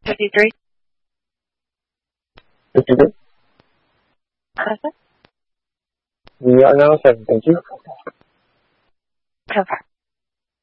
53. 52. Uh-huh. We are now 7. Thank you. Confirm.